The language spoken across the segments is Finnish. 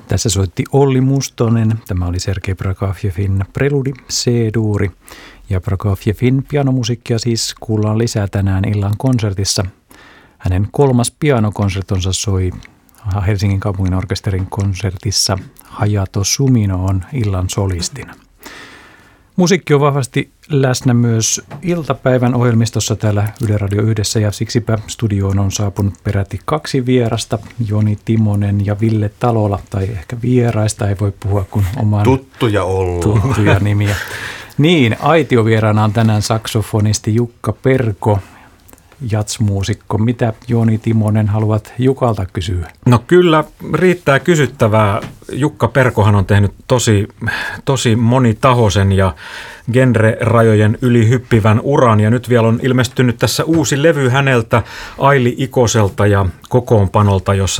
Tässä soitti Olli Mustonen. Tämä oli Sergei Prokofjevin preludi C-duuri. Ja Prokofjevin pianomusiikkia siis kuullaan lisää tänään illan konsertissa. Hänen 3. pianokonsertonsa soi Helsingin kaupunginorkesterin konsertissa. Hayato Sumino on illan solistina. Musiikki on vahvasti läsnä myös iltapäivän ohjelmistossa täällä Yle Radio 1 ja siksipä studioon on saapunut peräti 2 vierasta, Joni Timonen ja Ville Talola, tai ehkä vieraista ei voi puhua kuin oman tuttuja nimiä. Niin, aitiovieraana on tänään saksofonisti Jukka Perko, jatsmuusikko. Mitä Joni Timonen haluat Jukalta kysyä? No kyllä riittää kysyttävää. Jukka Perkohan on tehnyt tosi monitahoisen ja genre-rajojen yli hyppivän uran. Ja nyt vielä on ilmestynyt tässä uusi levy häneltä Aili Ikoselta ja kokoonpanolta, jossa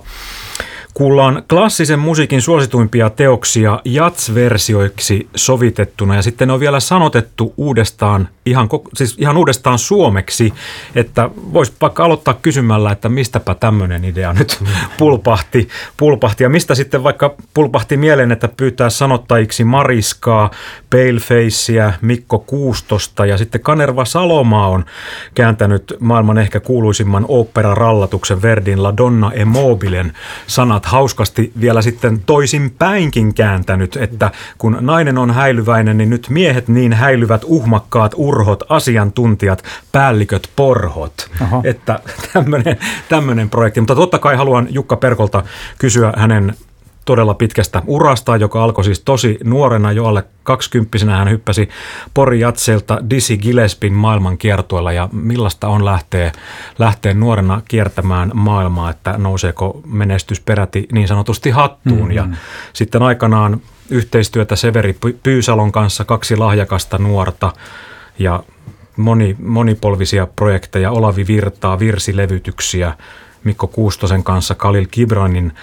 kuullaan klassisen musiikin suosituimpia teoksia jats-versioiksi sovitettuna ja sitten on vielä sanotettu uudestaan, ihan uudestaan suomeksi, että voisi vaikka aloittaa kysymällä, että mistäpä tämmöinen idea nyt pulpahti ja mistä sitten vaikka pulpahti mieleen, että pyytää sanottajiksi Mariskaa, Palefacea, Mikko Kuustosta ja sitten Kanerva Salomaa on kääntänyt maailman ehkä kuuluisimman oopperarallatuksen Verdin La Donna e Mobilen sanat hauskasti vielä sitten toisinpäinkin kääntänyt, että kun nainen on häilyväinen, niin nyt miehet niin häilyvät uhmakkaat urhot, asiantuntijat, päälliköt, porhot. Aha. Että tämmöinen projekti. Mutta totta kai haluan Jukka Perkolta kysyä hänen todella pitkästä urasta, joka alkoi siis tosi nuorena, jo alle 20-vuotiaana hän hyppäsi Pori Jatselta Dizzy Gillespiin maailmankiertueella ja millaista on lähteä nuorena kiertämään maailmaa, että nouseeko menestys peräti niin sanotusti hattuun. Mm-hmm. Ja sitten aikanaan yhteistyötä Severi Pyysalon kanssa 2 lahjakasta nuorta ja monipolvisia projekteja, Olavi Virtaa, virsilevytyksiä, Mikko Kuustosen kanssa Khalil Gibranin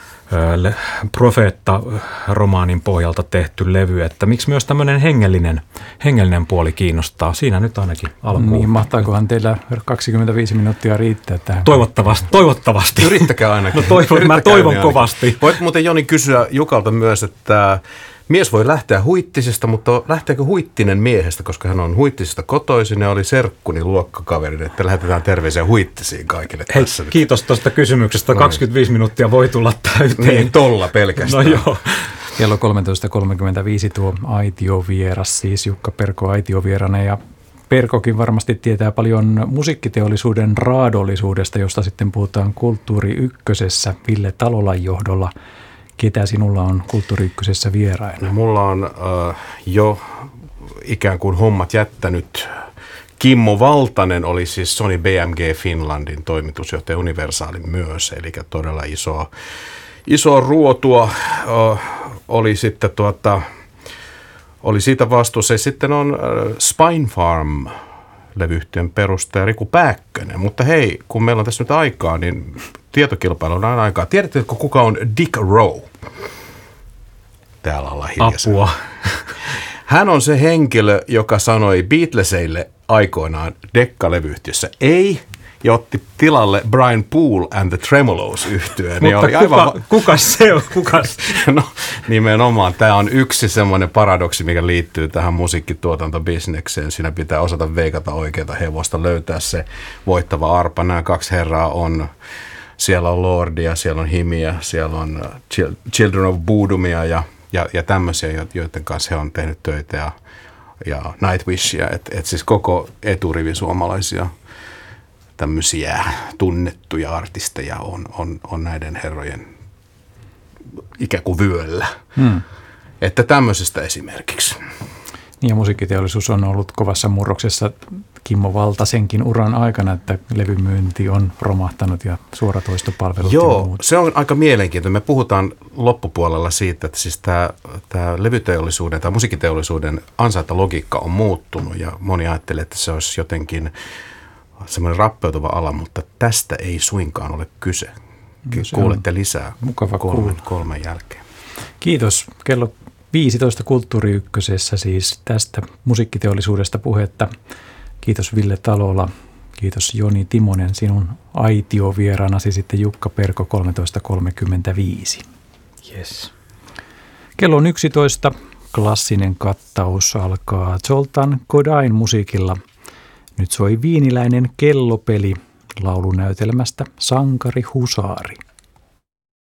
Profeetta-romaanin pohjalta tehty levy, että miksi myös tämmöinen hengellinen puoli kiinnostaa. Siinä nyt ainakin alkuun. Niin, mahtaakohan teillä 25 minuuttia riittää tähän? Toivottavasti. Yrittäkää ainakin. No mä toivon kovasti. Voit muuten Joni kysyä Jukalta myös, että mies voi lähteä Huittisesta, mutta lähteekö Huittinen miehestä, koska hän on Huittisesta kotoisin ja oli serkkuni luokkakaverin, että lähetetään terveisiä Huittisiin kaikille tässä. Kiitos tuosta kysymyksestä. 25 minuuttia voi tulla täyteen. Niin, tolla pelkästään. No joo. Kello 13.35 tuo aitiovieras, siis Jukka Perko aitiovierana ja Perkokin varmasti tietää paljon musiikkiteollisuuden raadollisuudesta, josta sitten puhutaan Kulttuuri Ykkösessä Ville Talolan johdolla. Ketä sinulla on Kulttuuri Ykkösessä vieraina? No, mulla on jo ikään kuin hommat jättänyt. Kimmo Valtanen oli siis Sony BMG Finlandin toimitusjohtaja Universalin myös, eli todella iso ruotua oli sitten oli siitä vastuussa. Sitten on Spinefarm -levyyhtiön perustaja Riku Pääkkönen. Mutta hei, kun meillä on tässä nyt aikaa, niin tietokilpailun on aikaa. Tiedättekö, kuka on Dick Rowe? Täällä ollaan hiljaisia. Apua. Hän on se henkilö, joka sanoi Beatlesille aikoinaan Decca-levyyhtiössä ei, ja otti tilalle Brian Poole and the Tremolos -yhtyeen. Mutta kukas se on? Kukas? No nimenomaan. Tämä on yksi semmoinen paradoksi, mikä liittyy tähän musiikkituotantobisnekseen. Siinä pitää osata veikata oikeata hevosta, löytää se voittava arpa. Nämä 2 herraa on, siellä on Lordia, siellä on Himiä, siellä on Children of Bodomia ja tämmöisiä, joiden kanssa he on tehnyt töitä ja Nightwishia. Et siis koko eturivi suomalaisia tämmöisiä tunnettuja artisteja on näiden herrojen ikään kuin vyöllä. Että tämmöisestä esimerkiksi. Niin ja musiikkiteollisuus on ollut kovassa murroksessa Kimmo Valtasenkin uran aikana, että levymyynti on romahtanut ja suoratoistopalvelut. Joo, se on aika mielenkiintoinen. Me puhutaan loppupuolella siitä, että siis tämä levyteollisuuden tai musiikkiteollisuuden ansaintalogiikka on muuttunut ja moni ajattelee, että se olisi jotenkin semmoinen rappeutuva ala, mutta tästä ei suinkaan ole kyse. Kuulette lisää mukava kolmen jälkeen. Kiitos. Kello 15 Kulttuuri Ykkösessä siis tästä musiikkiteollisuudesta puhetta. Kiitos Ville Talola. Kiitos Joni Timonen, sinun aitiovieraanasi sitten Jukka Perko 13.35. Yes. Kello on 11. Klassinen kattaus alkaa Zoltan Kodain musiikilla. Nyt soi Viiniläinen kellopeli laulunäytelmästä Sankari Husaari.